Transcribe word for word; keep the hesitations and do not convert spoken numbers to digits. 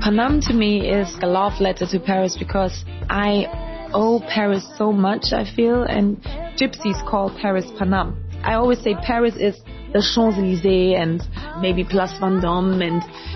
Paname to me is a love letter to Paris because I owe Paris so much, I feel, and gypsies call Paris Paname. I always say Paris is the Champs-Élysées and maybe Place Vendôme and